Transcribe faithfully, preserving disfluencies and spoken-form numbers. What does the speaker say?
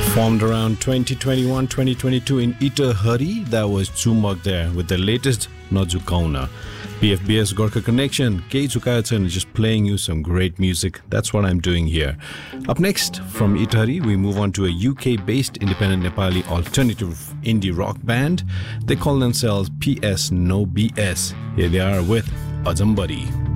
Formed around twenty twenty-one twenty twenty-two in Itahari, that was Chumok there with the latest Najukauna. P F B S Gorkha Connection, K Chukayachan, just playing you some great music. That's what I'm doing here. Up next, from Itahari, we move on to a U K-based independent Nepali alternative indie rock band. They call themselves P S No B S. Here they are with Ajambari.